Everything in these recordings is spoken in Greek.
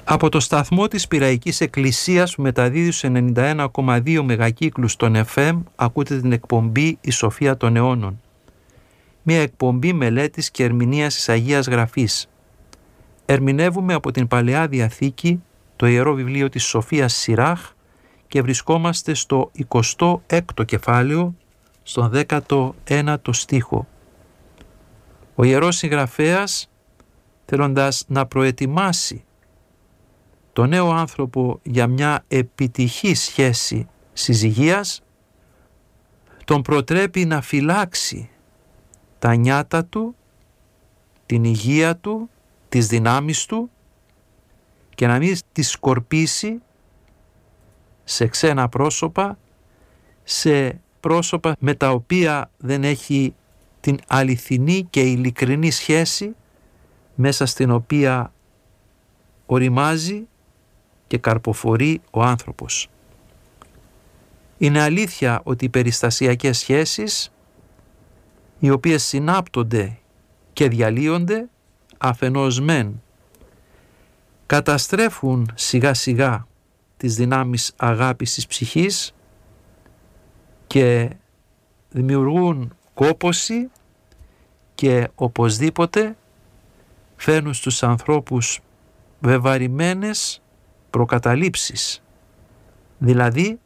Από το σταθμό της Πειραϊκής Εκκλησίας που μεταδίδει στους 91,2 μεγακύκλους των FM ακούτε την εκπομπή «Η Σοφία των Αιώνων». Μια εκπομπή μελέτης και ερμηνείας της Αγίας Γραφής. Ερμηνεύουμε από την Παλαιά Διαθήκη το Ιερό Βιβλίο της Σοφίας Σιράχ και βρισκόμαστε στο 26ο κεφάλαιο, στον 19ο στίχο. Ο Ιερός Συγγραφέας, θέλοντας να προετοιμάσει το νέο άνθρωπο για μια επιτυχή σχέση συζυγίας, τον προτρέπει να φυλάξει τα νιάτα του, την υγεία του, τις δυνάμεις του και να μην τις σκορπίσει σε ξένα πρόσωπα, σε πρόσωπα με τα οποία δεν έχει την αληθινή και ειλικρινή σχέση, μέσα στην οποία οριμάζει και καρποφορεί ο άνθρωπος. Είναι αλήθεια ότι οι περιστασιακές σχέσεις, οι οποίες συνάπτονται και διαλύονται, αφενός μεν καταστρέφουν σιγά σιγά τις δυνάμεις αγάπης της ψυχής και δημιουργούν κόπωση και οπωσδήποτε φέρνουν στους ανθρώπους βεβαρημένες προκαταλήψεις, δηλαδή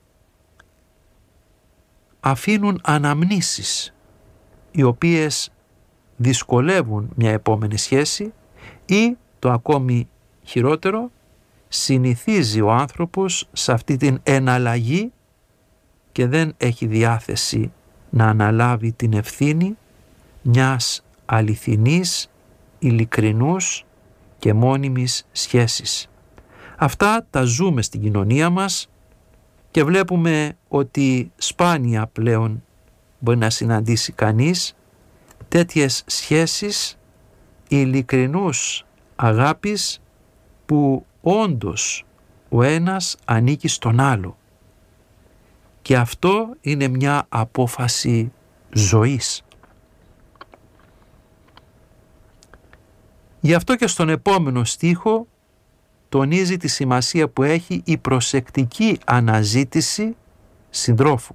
αφήνουν αναμνήσεις οι οποίες δυσκολεύουν μια επόμενη σχέση ή, το ακόμη χειρότερο, συνηθίζει ο άνθρωπος σε αυτή την εναλλαγή και δεν έχει διάθεση να αναλάβει την ευθύνη μιας αληθινής, ειλικρινούς και μόνιμης σχέσης. Αυτά τα ζούμε στην κοινωνία μας και βλέπουμε ότι σπάνια πλέον μπορεί να συναντήσει κανείς τέτοιες σχέσεις ειλικρινούς αγάπης που όντως ο ένας ανήκει στον άλλο. Και αυτό είναι μια απόφαση ζωής. Γι' αυτό και στον επόμενο στίχο τονίζει τη σημασία που έχει η προσεκτική αναζήτηση συντρόφου.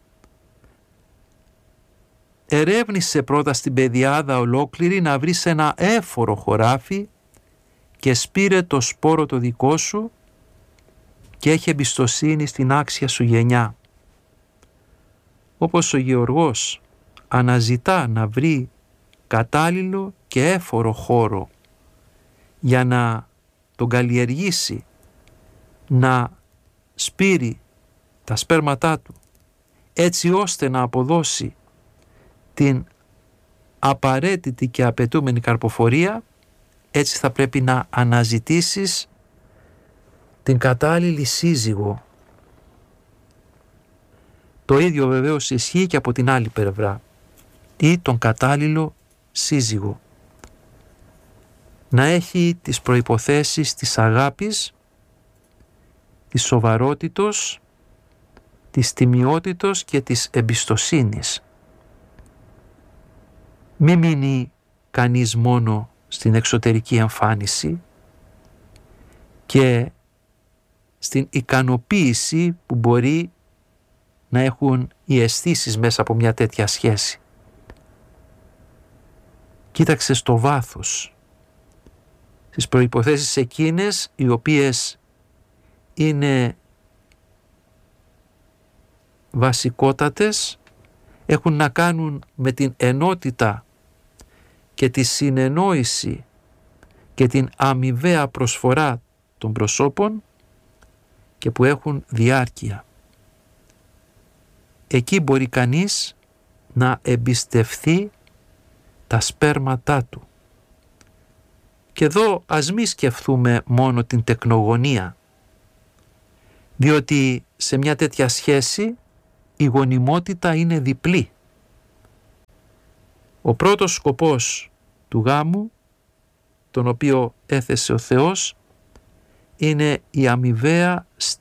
Ερεύνησε πρώτα στην πεδιάδα ολόκληρη να βρεις ένα έφορο χωράφι και σπείρε το σπόρο το δικό σου και έχει εμπιστοσύνη στην άξια σου γενιά. Όπως ο γεωργός αναζητά να βρει κατάλληλο και έφορο χώρο για να τον καλλιεργήσει, να σπείρει τα σπέρματά του, έτσι ώστε να αποδώσει την απαραίτητη και απαιτούμενη καρποφορία, έτσι θα πρέπει να αναζητήσεις την κατάλληλη σύζυγο. Το ίδιο βεβαίως ισχύει και από την άλλη πλευρά, ή τον κατάλληλο σύζυγο. Να έχει τις προϋποθέσεις της αγάπης, της σοβαρότητος, της τιμιότητος και της εμπιστοσύνης. Μη μείνει κανείς μόνο στην εξωτερική εμφάνιση και στην ικανοποίηση που μπορεί να έχουν οι αισθήσεις μέσα από μια τέτοια σχέση. Κοίταξε στο βάθος, στις προϋποθέσεις εκείνες οι οποίες είναι βασικότατες, έχουν να κάνουν με την ενότητα και τη συνεννόηση και την αμοιβαία προσφορά των προσώπων και που έχουν διάρκεια. Εκεί μπορεί κανείς να εμπιστευθεί τα σπέρματά του. Και εδώ ας μη σκεφτούμε μόνο την τεκνογωνία, διότι σε μια τέτοια σχέση η γονιμότητα είναι διπλή. Ο πρώτος σκοπός του γάμου, τον οποίο έθεσε ο Θεός, είναι η αμοιβαία